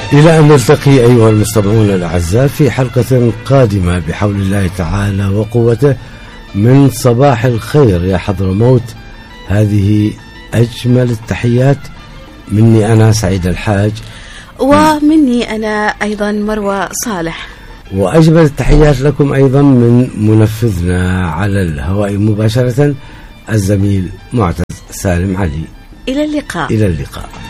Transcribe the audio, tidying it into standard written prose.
إلى أن نلتقي أيها المستمعون الأعزاء في حلقة قادمة بحول الله تعالى وقوته من صباح الخير يا حضرموت. هذه أجمل التحيات مني أنا سعيد الحاج، ومني أنا أيضا مروى صالح، وأجمل التحيات لكم أيضا من منفذنا على الهواء مباشرة الزميل معتز سالم علي. إلى اللقاء. إلى اللقاء.